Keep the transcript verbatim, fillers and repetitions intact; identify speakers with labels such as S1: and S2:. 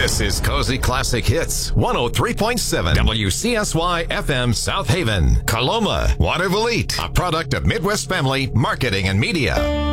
S1: This is Cozy Classic Hits, one oh three point seven W C S Y F M South Haven, Coloma, Waterville, a product of Midwest Family Marketing and Media.